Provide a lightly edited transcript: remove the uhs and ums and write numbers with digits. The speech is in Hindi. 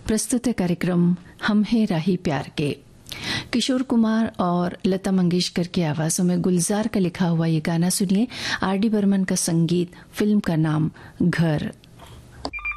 प्रस्तुत है कार्यक्रम हम हैं राही प्यार के। किशोर कुमार और लता मंगेशकर की आवाजों में गुलजार का लिखा हुआ ये गाना सुनिए। आर डी बर्मन का संगीत, फिल्म का नाम घर।